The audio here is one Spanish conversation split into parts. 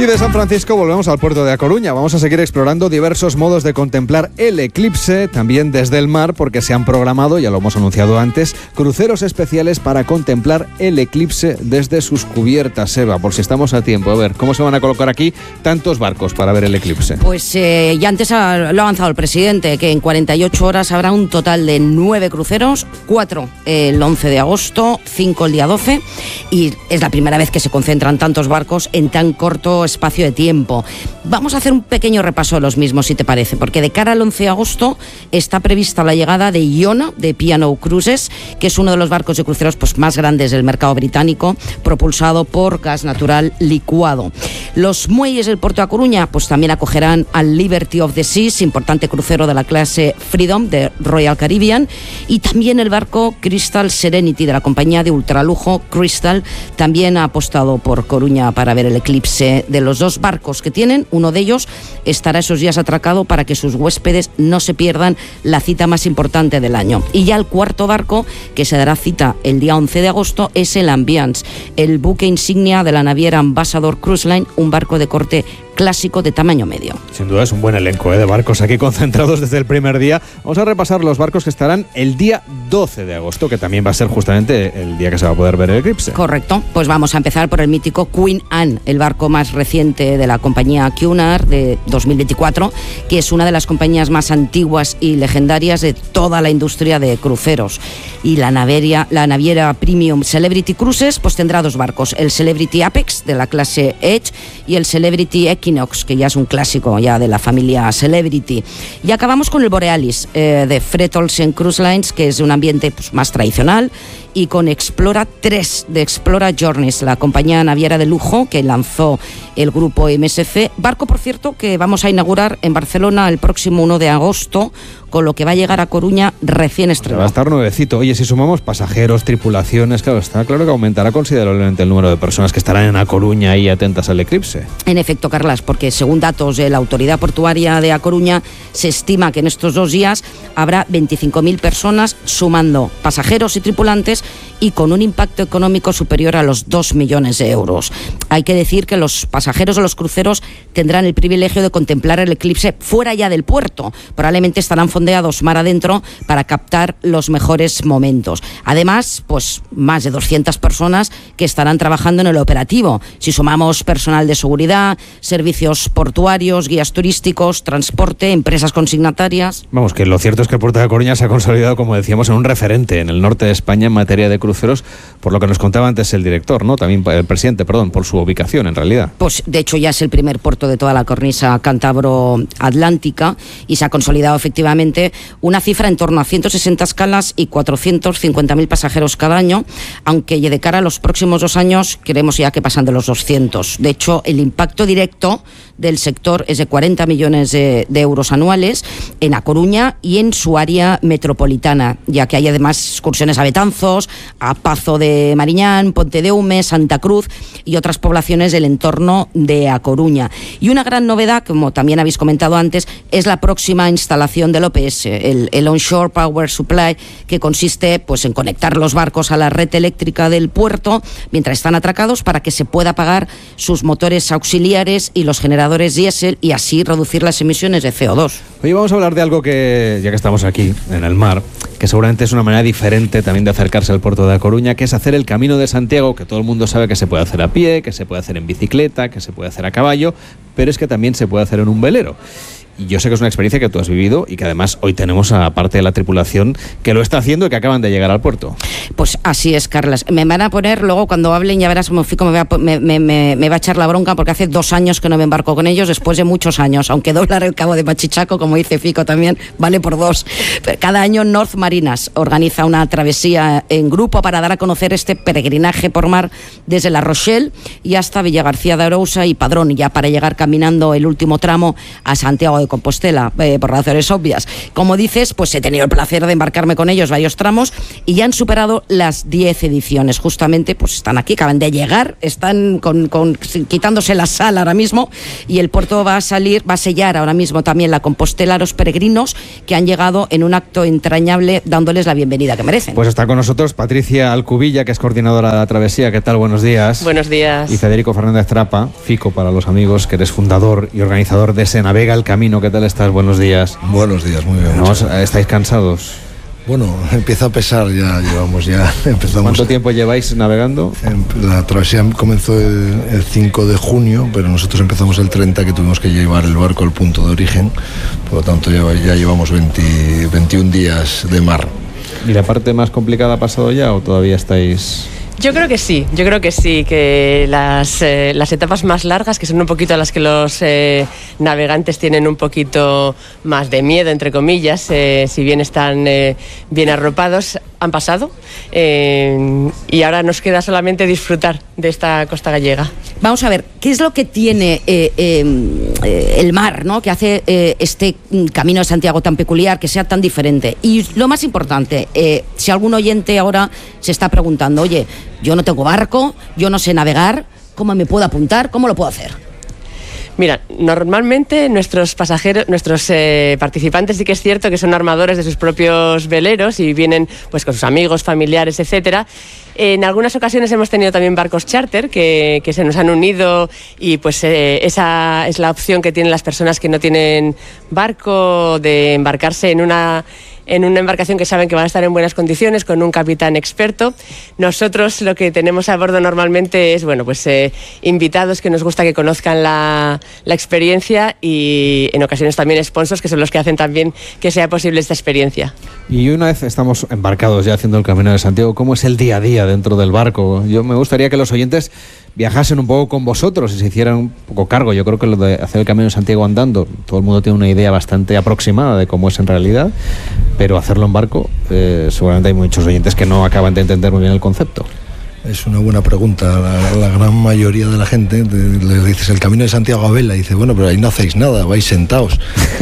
Y de San Francisco volvemos al puerto de A Coruña. Vamos a seguir explorando diversos modos de contemplar el eclipse, también desde el mar, porque se han programado, ya lo hemos anunciado antes, cruceros especiales para contemplar el eclipse desde sus cubiertas. Eva, por si estamos a tiempo, a ver, ¿cómo se van a colocar aquí tantos barcos para ver el eclipse? Pues ya antes lo ha avanzado el presidente, que en 48 horas habrá un total de 9 cruceros, 4 el 11 de agosto, 5 el día 12, y es la primera vez que se concentran tantos barcos en tan corto espacio de tiempo. Vamos a hacer un pequeño repaso de los mismos, si te parece, porque de cara al 11 de agosto está prevista la llegada de Iona, de P&O Cruises, que es uno de los barcos de cruceros pues, más grandes del mercado británico, propulsado por gas natural licuado. Los muelles del puerto de A Coruña pues, también acogerán al Liberty of the Seas, importante crucero de la clase Freedom de Royal Caribbean, y también el barco Crystal Serenity de la compañía de ultralujo Crystal también ha apostado por Coruña para ver el eclipse. De los 2 barcos que tienen, uno de ellos estará esos días atracado para que sus huéspedes no se pierdan la cita más importante del año. Y ya el 4º barco, que se dará cita el día 11 de agosto, es el Ambiance, el buque insignia de la naviera Ambassador Cruise Line, un barco de corte clásico de tamaño medio. Sin duda es un buen elenco de barcos aquí concentrados desde el primer día. Vamos a repasar los barcos que estarán el día 12 de agosto, que también va a ser justamente el día que se va a poder ver el eclipse. Correcto, pues vamos a empezar por el mítico Queen Anne, el barco más reciente de la compañía Cunard de 2024, que es una de las compañías más antiguas y legendarias de toda la industria de cruceros. Y la naviera Premium Celebrity Cruises pues tendrá 2 barcos, el Celebrity Apex de la clase Edge y el Celebrity Equinox, que ya es un clásico ya de la familia Celebrity. Y acabamos con el Borealis de Fred Olsen Cruise Lines, que es de un ambiente pues, más tradicional, y con Explora 3 de Explora Journeys, la compañía naviera de lujo que lanzó el grupo MSC. Barco, por cierto, que vamos a inaugurar en Barcelona el próximo 1 de agosto, con lo que va a llegar a Coruña recién estrenado. Va a estar nuevecito. Oye, si sumamos pasajeros, tripulaciones, claro, está claro que aumentará considerablemente el número de personas que estarán en A Coruña ahí atentas al eclipse. En efecto, Carlas, porque según datos de la Autoridad Portuaria de A Coruña, se estima que en estos 2 días habrá 25.000 personas, sumando pasajeros y tripulantes, y con un impacto económico superior a los 2 millones de euros. Hay que decir que los pasajeros de los cruceros tendrán el privilegio de contemplar el eclipse fuera ya del puerto. Probablemente estarán fondeados mar adentro para captar los mejores momentos. Además, pues más de 200 personas que estarán trabajando en el operativo. Si sumamos personal de seguridad, servicios portuarios, guías turísticos, transporte, empresas consignatarias. Vamos, que lo cierto es que el puerto de A Coruña se ha consolidado, como decíamos, en un referente en el norte de España en materia de cruceros, por lo que nos contaba antes el director, ¿no? También el presidente, perdón, por su ubicación en realidad. Pues de hecho ya es el primer puerto de toda la cornisa cántabro-atlántica y se ha consolidado efectivamente una cifra en torno a 160 escalas y 450.000 pasajeros cada año, aunque de cara a los próximos 2 años queremos ya que pasan de los 200. De hecho, el impacto directo del sector es de 40 millones de euros anuales en A Coruña y en su área metropolitana, ya que hay además excursiones a Betanzos, a Pazo de Mariñán, Pontedeume, Santa Cruz y otras poblaciones del entorno de A Coruña. Y una gran novedad, como también habéis comentado antes, es la próxima instalación del OPS, el Onshore Power Supply, que consiste pues, en conectar los barcos a la red eléctrica del puerto mientras están atracados para que se pueda apagar sus motores auxiliares y los generadores diésel y así reducir las emisiones de CO2. Hoy vamos a hablar de algo que, ya que estamos aquí en el mar, que seguramente es una manera diferente también de acercarse al puerto de A Coruña, que es hacer el Camino de Santiago, que todo el mundo sabe que se puede hacer a pie, que se puede hacer en bicicleta, que se puede hacer a caballo, pero es que también se puede hacer en un velero. Y yo sé que es una experiencia que tú has vivido y que además hoy tenemos a parte de la tripulación que lo está haciendo y que acaban de llegar al puerto. Pues así es, Carlas. Me van a poner, luego cuando hablen ya verás como Fico me va a echar la bronca porque hace 2 años que no me embarco con ellos, después de muchos años. Aunque doblar el cabo de Machichaco, como dice Fico también, vale por 2. Cada año North Marinas organiza una travesía en grupo para dar a conocer este peregrinaje por mar desde La Rochelle y hasta Villagarcía de Arousa y Padrón, ya para llegar caminando el último tramo a Santiago de de Compostela, por razones obvias. Como dices, pues he tenido el placer de embarcarme con ellos varios tramos y ya han superado las 10 ediciones. Justamente, pues están aquí, acaban de llegar, están quitándose la sal ahora mismo, y el puerto va a sellar ahora mismo también la Compostela a los peregrinos que han llegado en un acto entrañable, dándoles la bienvenida que merecen. Pues está con nosotros Patricia Alcubilla, que es coordinadora de la travesía. ¿Qué tal? Buenos días. Buenos días. Y Federico Fernández Trapa, Fico para los amigos, que eres fundador y organizador de Se Navega el Camino. ¿Qué tal estás? Buenos días. Buenos días, muy bien. ¿Estáis cansados? Bueno, empieza a pesar, empezamos. ¿Cuánto tiempo lleváis navegando? La travesía comenzó el 5 de junio, pero nosotros empezamos el 30, que tuvimos que llevar el barco al punto de origen, por lo tanto ya llevamos 21 días de mar. ¿Y la parte más complicada ha pasado ya o todavía estáis...? Yo creo que sí, que las etapas más largas, que son un poquito las que los navegantes tienen un poquito más de miedo, entre comillas, si bien están bien arropados, han pasado, y ahora nos queda solamente disfrutar de esta costa gallega. Vamos a ver, ¿qué es lo que tiene el mar, ¿no?, que hace este Camino de Santiago tan peculiar, que sea tan diferente? Y lo más importante, si algún oyente ahora se está preguntando, oye, yo no tengo barco, yo no sé navegar, ¿cómo me puedo apuntar? ¿Cómo lo puedo hacer? Mira, normalmente nuestros participantes sí que es cierto que son armadores de sus propios veleros y vienen pues con sus amigos, familiares, etcétera. En algunas ocasiones hemos tenido también barcos charter que se nos han unido, y pues esa es la opción que tienen las personas que no tienen barco, de embarcarse en una embarcación que saben que van a estar en buenas condiciones, con un capitán experto. Nosotros lo que tenemos a bordo normalmente es, invitados que nos gusta que conozcan la experiencia, y en ocasiones también sponsors, que son los que hacen también que sea posible esta experiencia. Y una vez estamos embarcados ya haciendo el Camino de Santiago, ¿cómo es el día a día dentro del barco? Yo me gustaría que los oyentes viajasen un poco con vosotros y se hicieran un poco cargo. Yo creo que lo de hacer el Camino de Santiago andando, todo el mundo tiene una idea bastante aproximada de cómo es en realidad, pero hacerlo en barco, seguramente hay muchos oyentes que no acaban de entender muy bien el concepto. Es una buena pregunta. La gran mayoría de la gente le dices el Camino de Santiago a vela y dice, bueno, pero ahí no hacéis nada, vais sentados.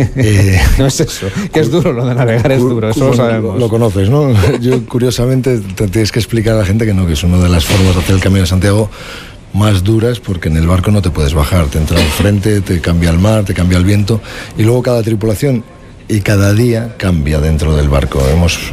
No es eso, que es duro, lo de navegar es duro, eso lo sabemos. Lo conoces, ¿no? Yo, curiosamente, te tienes que explicar a la gente que no, que es una de las formas de hacer el Camino de Santiago más duras, porque en el barco no te puedes bajar, te entra al frente, te cambia el mar, te cambia el viento, y luego cada tripulación y cada día cambia dentro del barco.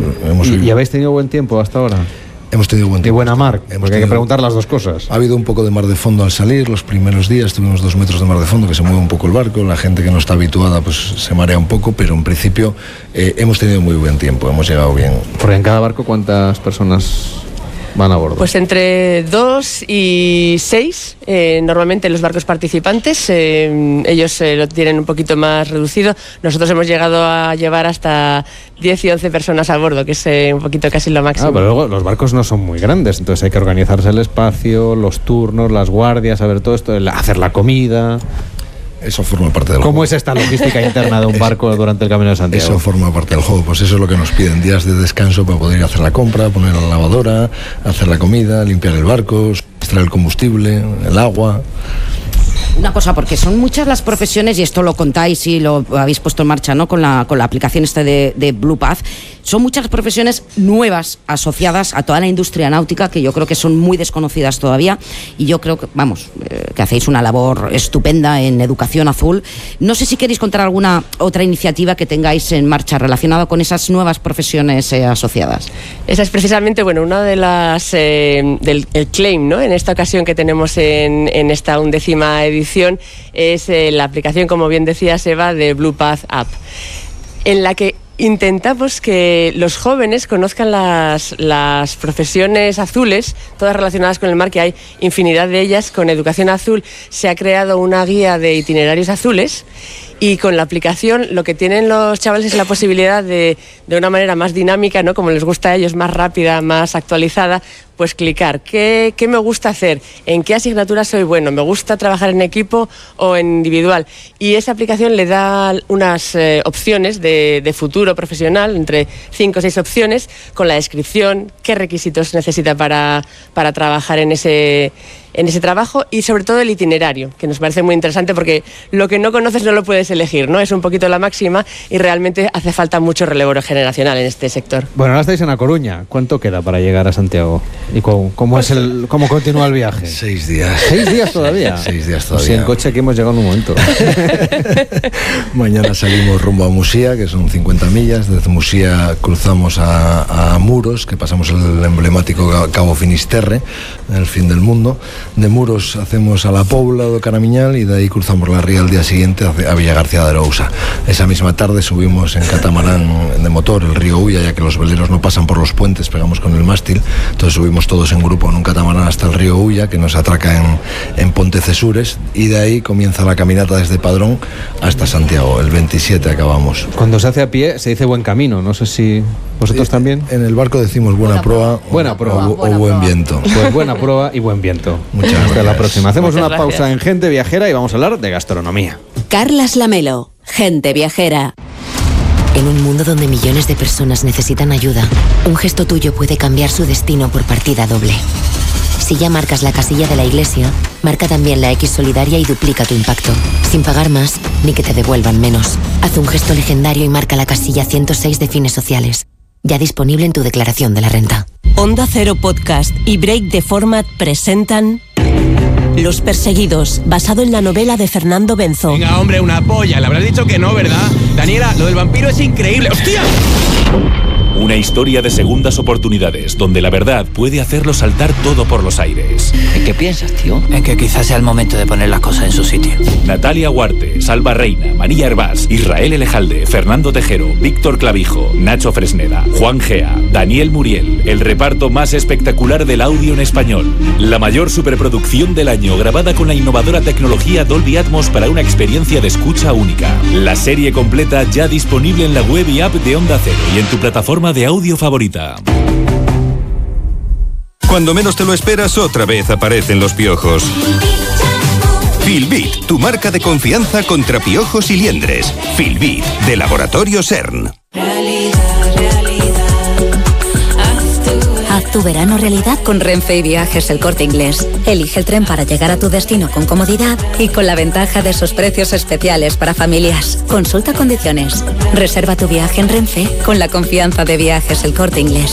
¿Y habéis tenido buen tiempo hasta ahora? Hemos tenido buen tiempo. Y buena mar, porque hay que preguntar las dos cosas. Ha habido un poco de mar de fondo al salir. Los primeros días tuvimos 2 metros de mar de fondo, que se mueve un poco el barco. La gente que no está habituada pues se marea un poco, pero en principio hemos tenido muy buen tiempo, hemos llegado bien. Porque en cada barco, ¿cuántas personas van a bordo? Pues entre 2 y 6, normalmente los barcos participantes, ellos lo tienen un poquito más reducido. Nosotros hemos llegado a llevar hasta 10 y 11 personas a bordo, que es un poquito casi lo máximo. Pero luego los barcos no son muy grandes, entonces hay que organizarse el espacio, los turnos, las guardias, saber todo esto, hacer la comida. Eso forma parte del juego. ¿Cómo es esta logística interna de un barco durante el Camino de Santiago? Eso forma parte del juego, pues eso es lo que nos piden, días de descanso para poder ir a hacer la compra, poner la lavadora, hacer la comida, limpiar el barco, extraer el combustible, el agua. Una cosa, porque son muchas las profesiones, y esto lo contáis y lo habéis puesto en marcha, ¿no?, con la aplicación de Blue Path. Son muchas las profesiones nuevas asociadas a toda la industria náutica, que yo creo que son muy desconocidas todavía, y yo creo que, que hacéis una labor estupenda en Educación Azul. No sé si queréis contar alguna otra iniciativa que tengáis en marcha relacionada con esas nuevas profesiones asociadas. Esa es precisamente, una de las del claim, ¿no?, en esta ocasión que tenemos en esta 11ª edición, es la aplicación, como bien decía Eva, de Blue Path App, en la que intentamos que los jóvenes conozcan las profesiones azules, todas relacionadas con el mar, que hay infinidad de ellas. Con Educación Azul se ha creado una guía de itinerarios azules, y con la aplicación lo que tienen los chavales es la posibilidad de una manera más dinámica, ¿no?, como les gusta a ellos, más rápida, más actualizada, pues clicar, ¿qué me gusta hacer? ¿En qué asignatura soy bueno? ¿Me gusta trabajar en equipo o en individual? Y esa aplicación le da unas opciones de futuro profesional, entre 5 o 6 opciones, con la descripción, qué requisitos necesita para trabajar en ese ese trabajo, y sobre todo el itinerario, que nos parece muy interesante porque lo que no conoces no lo puedes elegir, ¿no? Es un poquito la máxima y realmente hace falta mucho relevo generacional en este sector. Bueno, ahora estáis en A Coruña. ¿Cuánto queda para llegar a Santiago? ¿Y cómo continúa el viaje? 6 días. ¿6 días todavía? 6 días todavía. Pues sí, en coche aquí hemos llegado en un momento. Mañana salimos rumbo a Musía, que son 50 millas. Desde Musía cruzamos a Muros, que pasamos el emblemático Cabo Finisterre, el fin del mundo. De Muros hacemos a La Pobla do Caramiñal y de ahí cruzamos la ría al día siguiente a Villa García de Arousa. Esa misma tarde subimos en catamarán de motor el río Ulla, ya que los veleros no pasan por los puentes, pegamos con el mástil. Entonces subimos todos en grupo en un catamarán hasta el río Ulla, que nos atraca en Pontecesures, y de ahí comienza la caminata desde Padrón hasta Santiago. El 27 acabamos. Cuando se hace a pie se dice buen camino, no sé si vosotros también. En el barco decimos buena prueba o buen viento. Pues buena prueba y buen viento. Muchas gracias. Hasta la próxima. Hacemos Muchas una gracias. pausa en Gente Viajera y vamos a hablar de gastronomía. Carlas Lamelo, Gente Viajera. En un mundo donde millones de personas necesitan ayuda, un gesto tuyo puede cambiar su destino por partida doble. Si ya marcas la casilla de la iglesia, marca también la X solidaria y duplica tu impacto, sin pagar más ni que te devuelvan menos. Haz un gesto legendario y marca la casilla 106 de Fines Sociales, ya disponible en tu declaración de la renta. Onda Cero Podcast y Break the Format presentan Los Perseguidos, basado en la novela de Fernando Benzo. Venga, hombre, una polla. Le habrás dicho que no, ¿verdad? Daniela, lo del vampiro es increíble. ¡Hostia! Una historia de segundas oportunidades, donde la verdad puede hacerlo saltar todo por los aires. ¿En qué piensas, tío? En que quizás sea el momento de poner las cosas en su sitio. Natalia Huarte, Salva Reina, María Hervás, Israel Elejalde, Fernando Tejero, Víctor Clavijo, Nacho Fresneda, Juan Gea, Daniel Muriel, el reparto más espectacular del audio en español. La mayor superproducción del año, grabada con la innovadora tecnología Dolby Atmos para una experiencia de escucha única. La serie completa ya disponible en la web y app de Onda Cero y en tu plataforma de audio favorita. Cuando menos te lo esperas, otra vez aparecen los piojos. Filbit, tu marca de confianza contra piojos y liendres. Filbit, de Laboratorio CERN. Haz tu verano realidad con Renfe y Viajes El Corte Inglés. Elige el tren para llegar a tu destino con comodidad y con la ventaja de sus precios especiales para familias. Consulta condiciones. Reserva tu viaje en Renfe con la confianza de Viajes El Corte Inglés.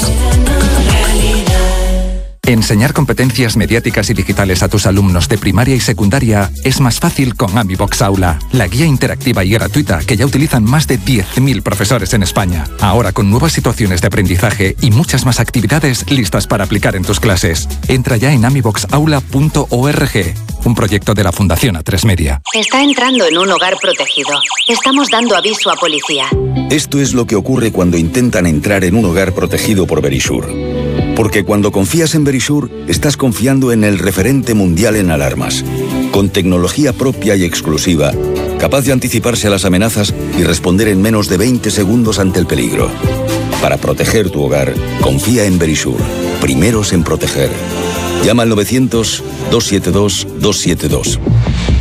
Enseñar competencias mediáticas y digitales a tus alumnos de primaria y secundaria es más fácil con AmiBox Aula, la guía interactiva y gratuita que ya utilizan más de 10.000 profesores en España. Ahora con nuevas situaciones de aprendizaje y muchas más actividades listas para aplicar en tus clases. Entra ya en amiboxaula.org, un proyecto de la Fundación A3 Media. Está entrando en un hogar protegido. Estamos dando aviso a policía. Esto es lo que ocurre cuando intentan entrar en un hogar protegido por Verisure. Porque cuando confías en Verisure, estás confiando en el referente mundial en alarmas, con tecnología propia y exclusiva, capaz de anticiparse a las amenazas y responder en menos de 20 segundos ante el peligro. Para proteger tu hogar, confía en Verisure, primeros en proteger. Llama al 900-272-272.